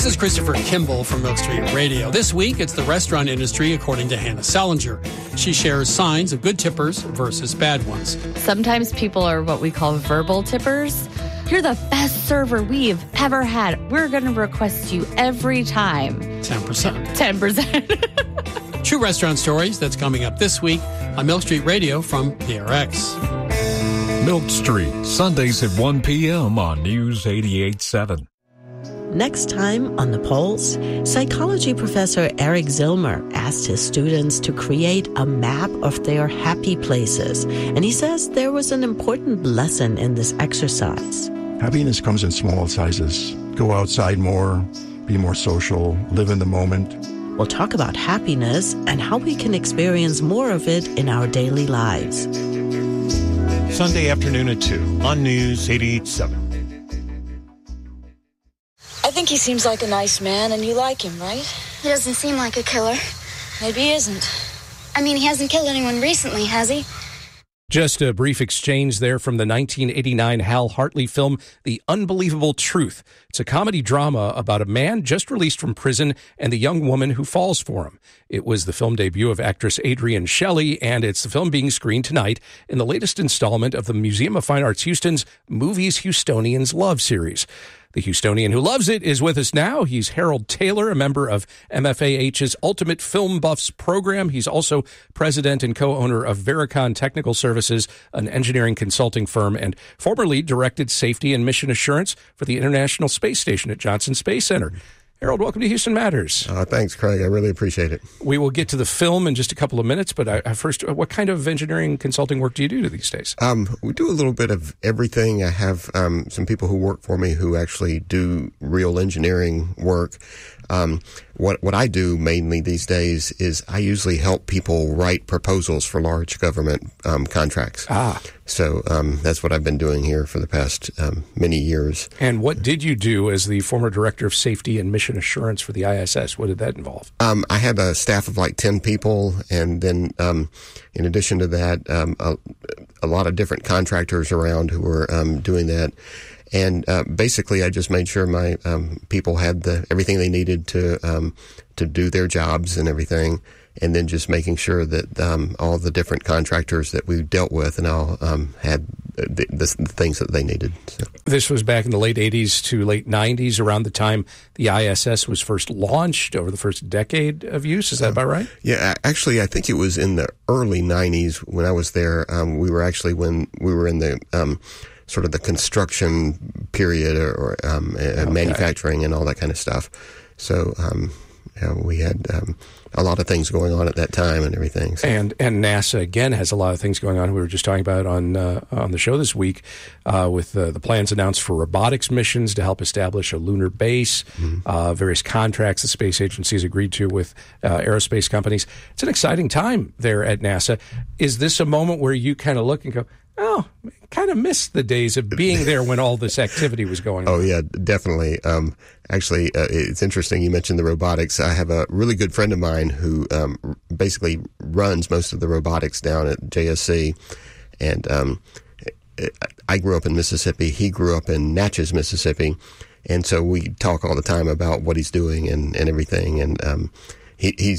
This is Christopher Kimball from Milk Street Radio. This week, it's the restaurant industry, according to Hannah Salinger. She shares signs of good tippers versus bad ones. Sometimes people are what we call verbal tippers. You're the best server we've ever had. We're going to request you every time. 10%. 10%. True restaurant stories, that's coming up this week on Milk Street Radio from PRX. Milk Street, Sundays at 1 p.m. on News 88.7. Next time on The Pulse, psychology professor Eric Zillmer asked his students to create a map of their happy places. And he says there was an important lesson in this exercise. Happiness comes in small sizes. Go outside more, be more social, live in the moment. We'll talk about happiness and how we can experience more of it in our daily lives. Sunday afternoon at 2 on News 88.7. I think he seems like a nice man, and you like him, right? He doesn't seem like a killer. Maybe he isn't. I mean, he hasn't killed anyone recently, has he? Just a brief exchange there from the 1989 Hal Hartley film, The Unbelievable Truth. It's a comedy drama about a man just released from prison and the young woman who falls for him. It was the film debut of actress Adrienne Shelley, and it's the film being screened tonight in the latest installment of the Museum of Fine Arts Houston's Movies Houstonians Love series. The Houstonian who loves it is with us now. He's Harold Taylor, a member of MFAH's Ultimate Film Buffs program. He's also president and co-owner of Vericon Technical Services, an engineering consulting firm, and formerly directed safety and mission assurance for the International Space Station at Johnson Space Center. Harold, welcome to Houston Matters. Thanks, Craig. I really appreciate it. We will get to the film in just a couple of minutes, but first, what kind of engineering consulting work do you do these days? We do a little bit of everything. I have some people who work for me who actually do real engineering work. What I do mainly these days is I usually help people write proposals for large government contracts. So that's what I've been doing here for the past many years. And what did you do as the former director of safety and mission assurance for the ISS? What did that involve? I had a staff of like 10 people, and then in addition to that, a lot of different contractors around who were doing that. And basically, I just made sure my people had everything they needed to do their jobs and everything, and then just making sure that all the different contractors that we dealt with and all had the things that they needed. So. This was back in the late 80s to late 90s, around the time the ISS was first launched, over the first decade of use. Is that about right? Yeah, actually, I think it was in the early 90s when I was there. We were actually when we were in the sort of the construction period or manufacturing and all that kind of stuff. So we had a lot of things going on at that time and everything. So. And NASA, again, has a lot of things going on. We were just talking about on the show this week with the plans announced for robotics missions to help establish a lunar base, various contracts the space agency has agreed to with aerospace companies. It's an exciting time there at NASA. Is this a moment where you kind of look and go, oh, kind of missed the days of being there when all this activity was going on? Oh, yeah, definitely. Actually, it's interesting you mentioned the robotics. I have a really good friend of mine who basically runs most of the robotics down at JSC. And I grew up in Mississippi. He grew up in Natchez, Mississippi. And so we talk all the time about what he's doing and everything. And he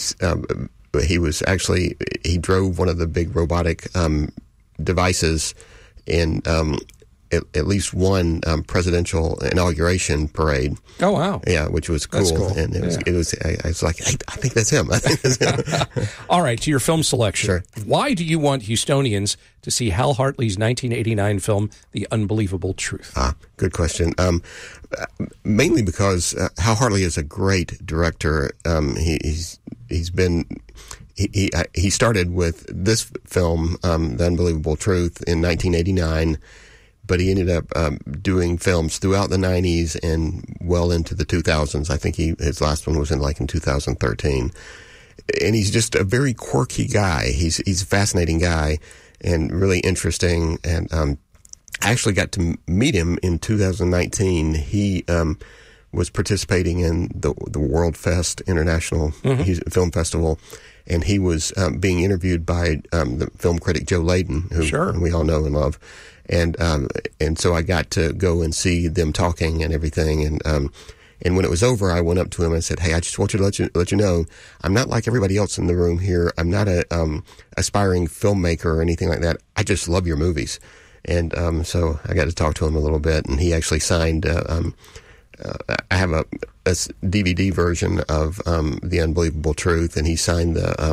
drove one of the big robotic devices in at least one presidential inauguration parade. Oh, wow. Yeah, which was cool. That's cool. And I was like, hey, I think that's him. All right, to your film selection. Sure. Why do you want Houstonians to see Hal Hartley's 1989 film, The Unbelievable Truth? Good question. Mainly because Hal Hartley is a great director. He started with this film, The Unbelievable Truth, in 1989, but he ended up doing films throughout the 90s and well into the 2000s. I think his last one was in 2013. And he's just a very quirky guy. He's a fascinating guy and really interesting. And I actually got to meet him in 2019. He was participating in the World Fest International Film Festival. And he was being interviewed by the film critic Joe Layden, who we all know and love. And so I got to go and see them talking and everything. And And when it was over, I went up to him and said, "Hey, I just want to let you know, I'm not like everybody else in the room here. I'm not a aspiring filmmaker or anything like that. I just love your movies." And so I got to talk to him a little bit, and he actually signed. I have a DVD version of The Unbelievable Truth, and he signed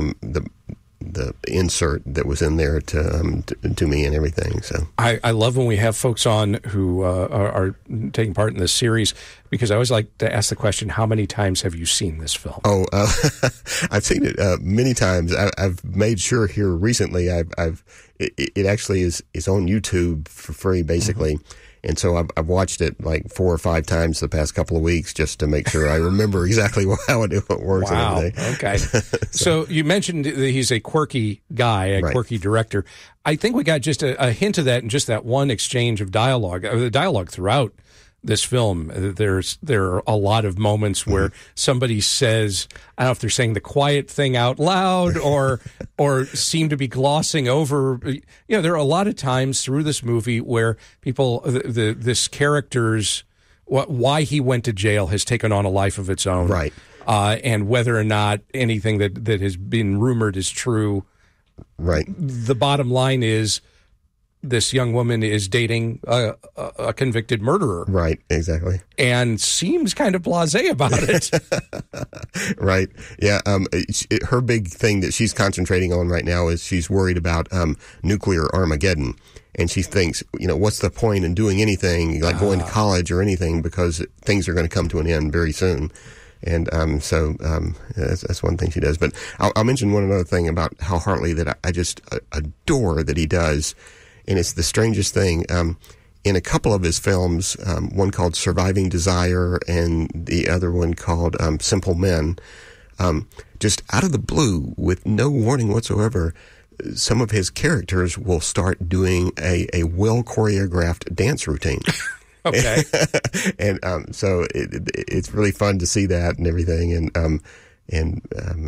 the insert that was in there to me and everything. So I love when we have folks on who are taking part in this series, because I always like to ask the question, how many times have you seen this film? Oh, I've seen it many times. I've made sure here recently it actually is on YouTube for free, basically. Mm-hmm. And so I've watched it like 4 or 5 times the past couple of weeks just to make sure I remember exactly how it works. Wow. And everything. Okay. So you mentioned that he's a quirky guy, a quirky director. I think we got just a hint of that in just that one exchange of dialogue. The dialogue throughout this film, there are a lot of moments where somebody says, I don't know if they're saying the quiet thing out loud or seem to be glossing over. There are a lot of times through this movie where people, this character's, why he went to jail has taken on a life of its own. Right. And whether or not anything that has been rumored is true. Right. The bottom line is, this young woman is dating a convicted murderer. Right, exactly. And seems kind of blasé about it. Right. Yeah. Her big thing that she's concentrating on right now is she's worried about nuclear Armageddon. And she thinks, what's the point in doing anything, like going to college or anything, because things are going to come to an end very soon. And so that's one thing she does. But I'll mention one other thing about Hal Hartley that I just adore that he does. And it's the strangest thing. In a couple of his films, one called Surviving Desire and the other one called Simple Men, just out of the blue, with no warning whatsoever, some of his characters will start doing a well-choreographed dance routine. Okay. And so it's really fun to see that and everything. And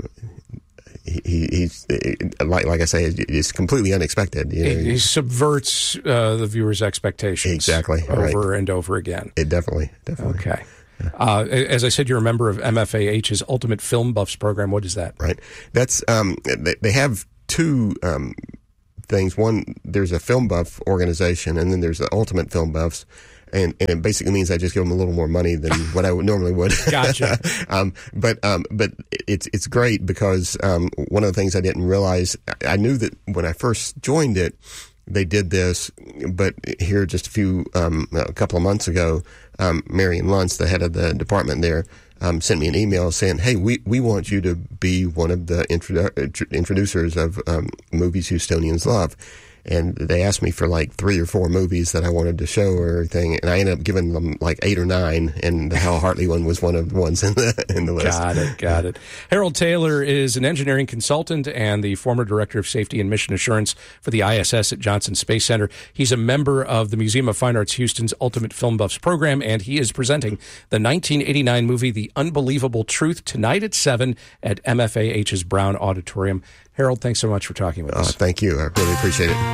he's like I say, it's completely unexpected. He subverts the viewer's expectations exactly over and over again. It definitely. Okay. As I said, you're a member of MFAH's Ultimate Film Buffs program. What is that? Right. That's they have 2 things. One, there's a film buff organization, and then there's the Ultimate Film Buffs. And it basically means I just give them a little more money than what I normally would. Gotcha. But it's great because one of the things I didn't realize, I knew that when I first joined it, they did this, but here just a couple of months ago, Marion Luntz, the head of the department there, sent me an email saying, "Hey, we want you to be one of the introducers of movies Houstonians love." And they asked me for like 3 or 4 movies that I wanted to show or everything, and I ended up giving them like 8 or 9, and the Hal Hartley one was one of the ones in the list. Got it. Harold Taylor is an engineering consultant and the former director of safety and mission assurance for the ISS at Johnson Space Center. He's a member of the Museum of Fine Arts Houston's Ultimate Film Buffs program, and he is presenting the 1989 movie The Unbelievable Truth tonight at 7 at MFAH's Brown Auditorium. Harold, thanks so much for talking with us. Thank you. I really appreciate it.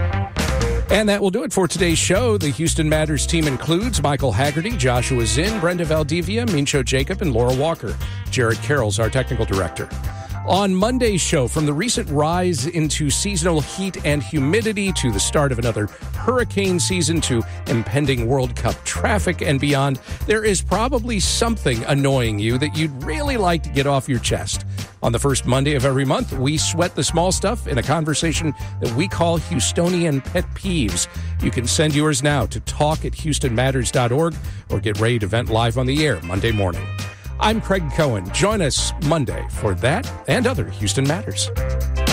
And that will do it for today's show. The Houston Matters team includes Michael Haggerty, Joshua Zinn, Brenda Valdivia, Mincho Jacob, and Laura Walker. Jared Carroll's our technical director. On Monday's show, from the recent rise into seasonal heat and humidity to the start of another hurricane season to impending World Cup traffic and beyond, there is probably something annoying you that you'd really like to get off your chest. On the first Monday of every month, we sweat the small stuff in a conversation that we call Houstonian Pet Peeves. You can send yours now to talk@houstonmatters.org or get ready to vent live on the air Monday morning. I'm Craig Cohen. Join us Monday for that and other Houston Matters.